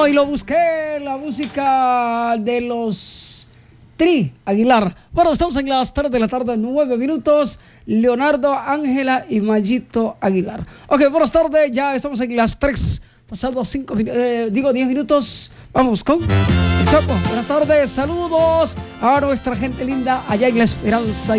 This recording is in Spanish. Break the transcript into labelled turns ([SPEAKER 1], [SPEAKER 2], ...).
[SPEAKER 1] y lo busqué, la música de los Tri Aguilar. Bueno, estamos en las 3 de la tarde, 9 minutos. Leonardo, Ángela y Mayito Aguilar. Ok, buenas tardes, ya estamos en las 3, pasados 10 minutos. Vamos con el Chapo. Buenas tardes, saludos a nuestra gente linda allá en La Esperanza.